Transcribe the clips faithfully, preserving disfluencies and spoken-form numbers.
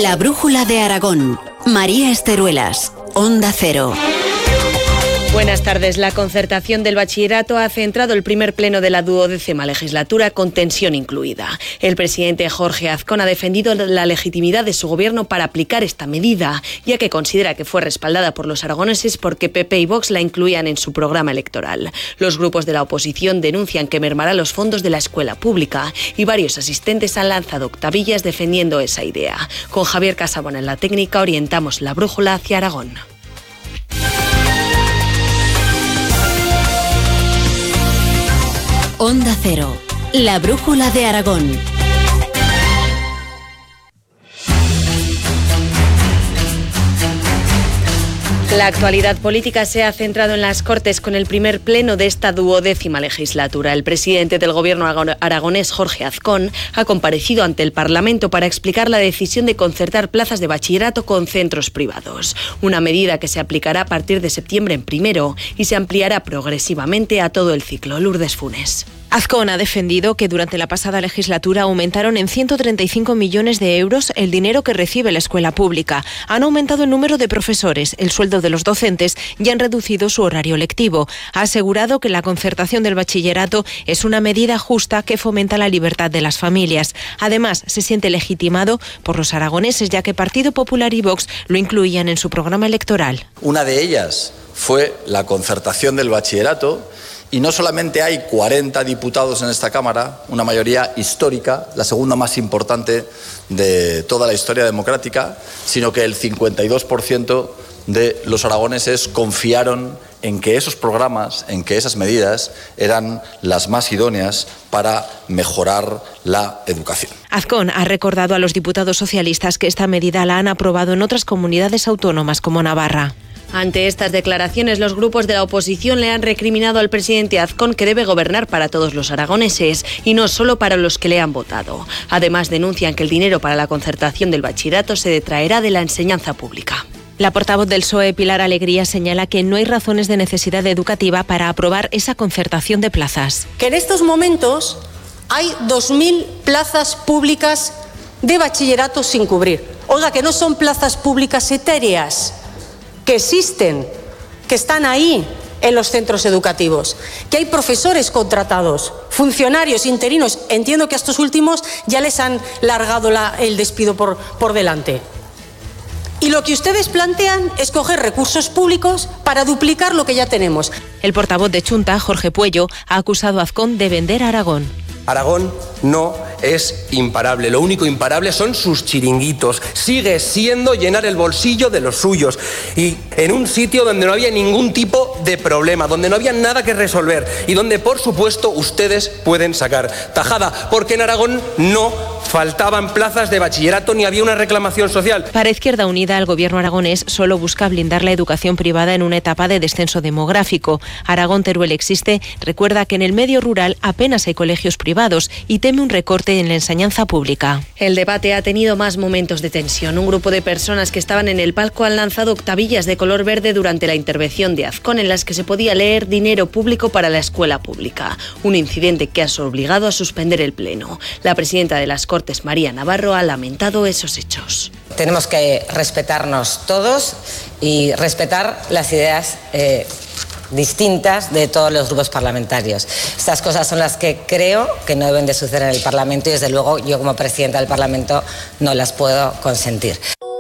La brújula de Aragón. María Esteruelas, Onda Cero. Buenas tardes. La concertación del bachillerato ha centrado el primer pleno de la duodécima legislatura con tensión incluida. El presidente Jorge Azcón ha defendido la legitimidad de su gobierno para aplicar esta medida, ya que considera que fue respaldada por los aragoneses porque P P y Vox la incluían en su programa electoral. Los grupos de la oposición denuncian que mermará los fondos de la escuela pública y varios asistentes han lanzado octavillas defendiendo esa idea. Con Javier Casabona en la técnica orientamos la brújula hacia Aragón. Onda Cero, la brújula de Aragón. La actualidad política se ha centrado en las Cortes con el primer pleno de esta duodécima legislatura. El presidente del gobierno aragonés, Jorge Azcón, ha comparecido ante el Parlamento para explicar la decisión de concertar plazas de bachillerato con centros privados. Una medida que se aplicará a partir de septiembre en primero y se ampliará progresivamente a todo el ciclo. Lourdes Funes. Azcón ha defendido que durante la pasada legislatura aumentaron en ciento treinta y cinco millones de euros el dinero que recibe la escuela pública. Han aumentado el número de profesores, el sueldo de los docentes y han reducido su horario lectivo. Ha asegurado que la concertación del bachillerato es una medida justa que fomenta la libertad de las familias. Además, se siente legitimado por los aragoneses, ya que Partido Popular y Vox lo incluían en su programa electoral. Una de ellas fue la concertación del bachillerato. Y no solamente hay cuarenta diputados en esta Cámara, una mayoría histórica, la segunda más importante de toda la historia democrática, sino que el cincuenta y dos por ciento de los aragoneses confiaron en que esos programas, en que esas medidas eran las más idóneas para mejorar la educación. Azcón ha recordado a los diputados socialistas que esta medida la han aprobado en otras comunidades autónomas como Navarra. Ante estas declaraciones, los grupos de la oposición le han recriminado al presidente Azcón que debe gobernar para todos los aragoneses y no solo para los que le han votado. Además, denuncian que el dinero para la concertación del bachillerato se detraerá de la enseñanza pública. La portavoz del P S O E, Pilar Alegría, señala que no hay razones de necesidad educativa para aprobar esa concertación de plazas. Que en estos momentos hay dos mil plazas públicas de bachillerato sin cubrir. Oiga, que no son plazas públicas etéreas, que existen, que están ahí en los centros educativos, que hay profesores contratados, funcionarios, interinos. Entiendo que a estos últimos ya les han largado la, el despido por, por delante. Y lo que ustedes plantean es coger recursos públicos para duplicar lo que ya tenemos. El portavoz de Chunta, Jorge Puello, ha acusado a Azcón de vender a Aragón. Aragón no es imparable, lo único imparable son sus chiringuitos. Sigue siendo llenar el bolsillo de los suyos y en un sitio donde no había ningún tipo de problema, donde no había nada que resolver y donde por supuesto ustedes pueden sacar tajada, porque en Aragón no faltaban plazas de bachillerato ni había una reclamación social. Para Izquierda Unida, el gobierno aragonés solo busca blindar la educación privada en una etapa de descenso demográfico. Aragón Teruel existe, recuerda que en el medio rural apenas hay colegios privados y teme un recorte en la enseñanza pública. El debate ha tenido más momentos de tensión. Un grupo de personas que estaban en el palco han lanzado octavillas de color verde durante la intervención de Azcón en las que se podía leer dinero público para la escuela pública. Un incidente que ha obligado a suspender el pleno. La presidenta de las Cortes, María Navarro, ha lamentado esos hechos. Tenemos que respetarnos todos y respetar las ideas eh, distintas de todos los grupos parlamentarios. Estas cosas son las que creo que no deben de suceder en el Parlamento y desde luego yo como presidenta del Parlamento no las puedo consentir.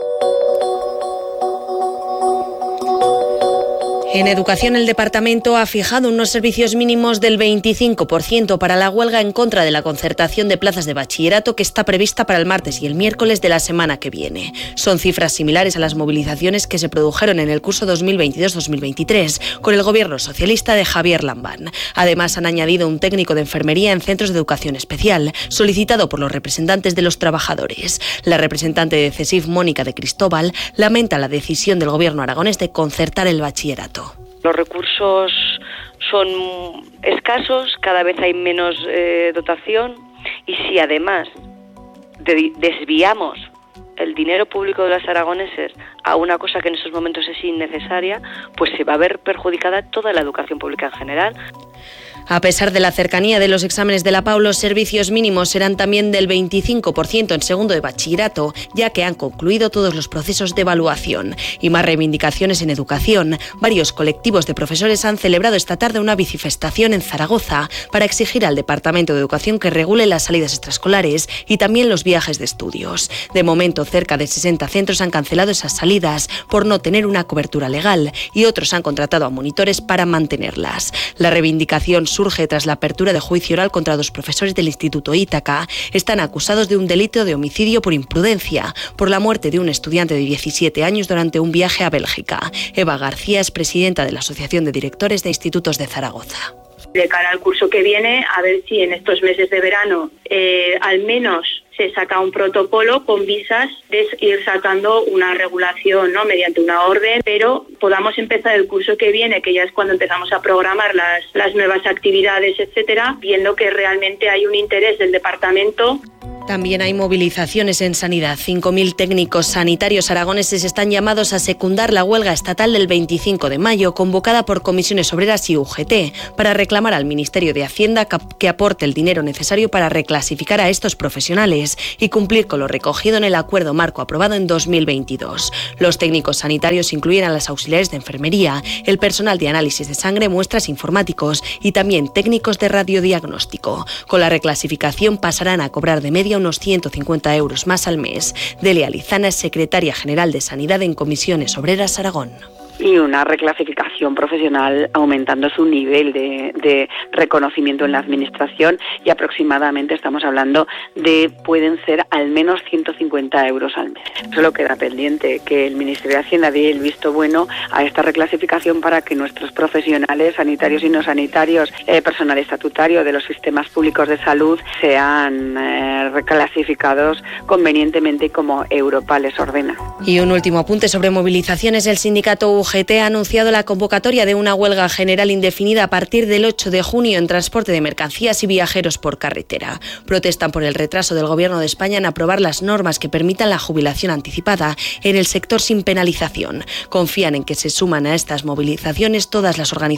En educación, el departamento ha fijado unos servicios mínimos del veinticinco por ciento para la huelga en contra de la concertación de plazas de bachillerato que está prevista para el martes y el miércoles de la semana que viene. Son cifras similares a las movilizaciones que se produjeron en el curso dos mil veintidós dos mil veintitrés con el gobierno socialista de Javier Lambán. Además, han añadido un técnico de enfermería en centros de educación especial, solicitado por los representantes de los trabajadores. La representante de CESIF, Mónica de Cristóbal, lamenta la decisión del gobierno aragonés de concertar el bachillerato. Los recursos son escasos, cada vez hay menos eh, dotación y si además de- desviamos el dinero público de los aragoneses a una cosa que en estos momentos es innecesaria, pues se va a ver perjudicada toda la educación pública en general. A pesar de la cercanía de los exámenes de la P A U, los servicios mínimos serán también del veinticinco por ciento en segundo de bachillerato, ya que han concluido todos los procesos de evaluación. Y más reivindicaciones en educación. Varios colectivos de profesores han celebrado esta tarde una bicifestación en Zaragoza para exigir al Departamento de Educación que regule las salidas extraescolares y también los viajes de estudios. De momento, cerca de sesenta centros han cancelado esas salidas por no tener una cobertura legal y otros han contratado a monitores para mantenerlas. La reivindicación surge tras la apertura de juicio oral contra dos profesores del Instituto Ítaca. Están acusados de un delito de homicidio por imprudencia, por la muerte de un estudiante de diecisiete años durante un viaje a Bélgica. Eva García es presidenta de la Asociación de Directores de Institutos de Zaragoza. De cara al curso que viene, a ver si en estos meses de verano eh, al menos se saca un protocolo con visas de ir sacando una regulación, ¿no?, mediante una orden, pero podamos empezar el curso que viene, que ya es cuando empezamos a programar las, las nuevas actividades, etcétera, viendo que realmente hay un interés del departamento. También hay movilizaciones en sanidad. cinco mil técnicos sanitarios aragoneses están llamados a secundar la huelga estatal del veinticinco de mayo, convocada por comisiones obreras y U G T, para reclamar al Ministerio de Hacienda que aporte el dinero necesario para reclasificar a estos profesionales y cumplir con lo recogido en el acuerdo marco aprobado en dos mil veintidós. Los técnicos sanitarios incluyen a las auxiliares de enfermería, el personal de análisis de sangre, muestras informáticos y también técnicos de radiodiagnóstico. Con la reclasificación pasarán a cobrar de media unos ciento cincuenta euros más al mes. Delia Lizana es secretaria general de Sanidad en Comisiones Obreras Aragón. Y una reclasificación profesional aumentando su nivel de, de reconocimiento en la administración, y aproximadamente estamos hablando de, pueden ser al menos ciento cincuenta euros al mes. Solo queda pendiente que el Ministerio de Hacienda dé el visto bueno a esta reclasificación para que nuestros profesionales sanitarios y no sanitarios, eh, personal estatutario de los sistemas públicos de salud, sean eh, reclasificados convenientemente como Europa les ordena. Y un último apunte sobre movilizaciones. El sindicato U G T ha anunciado la convocatoria de una huelga general indefinida a partir del ocho de junio en transporte de mercancías y viajeros por carretera. Protestan por el retraso del Gobierno de España en aprobar las normas que permitan la jubilación anticipada en el sector sin penalización. Confían en que se suman a estas movilizaciones todas las organizaciones